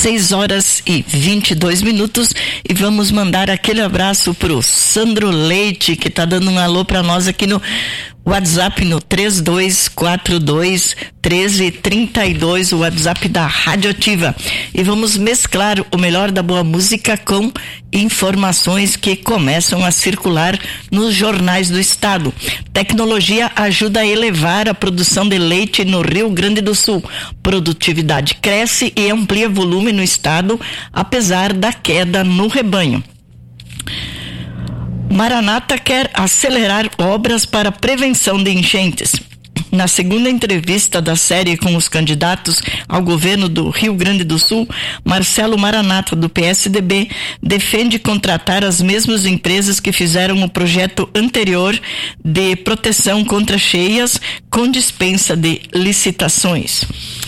6h22 e vamos mandar aquele abraço pro Sandro Leite, que tá dando um alô pra nós aqui no WhatsApp no 3242-1332, o WhatsApp da Rádio Ativa. E vamos mesclar o melhor da boa música com informações que começam a circular nos jornais do estado. Tecnologia ajuda a elevar a produção de leite no Rio Grande do Sul. Produtividade cresce e amplia volume no estado, apesar da queda no rebanho. Maranata quer acelerar obras para prevenção de enchentes. Na segunda entrevista da série com os candidatos ao governo do Rio Grande do Sul, Marcelo Maranata, do PSDB, defende contratar as mesmas empresas que fizeram o projeto anterior de proteção contra cheias com dispensa de licitações.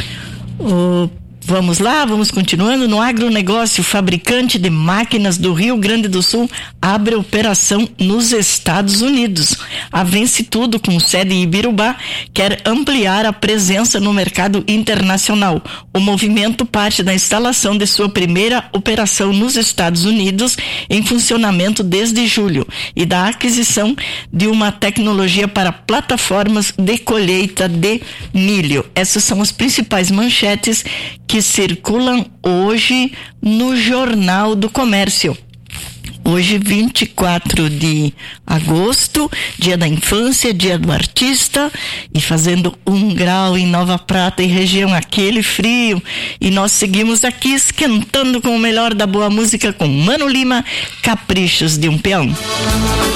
Vamos lá, vamos continuando. No agronegócio, fabricante de máquinas do Rio Grande do Sul abre operação nos Estados Unidos. A Vence Tudo, com sede em Ibirubá, quer ampliar a presença no mercado internacional. O movimento parte da instalação de sua primeira operação nos Estados Unidos, em funcionamento desde julho, e da aquisição de uma tecnologia para plataformas de colheita de milho. Essas são as principais manchetes que circulam hoje no Jornal do Comércio. Hoje, 24 de agosto, dia da infância, dia do artista, e fazendo 1 grau em Nova Prata e região, aquele frio. E nós seguimos aqui esquentando com o melhor da boa música com Mano Lima, Caprichos de um Peão.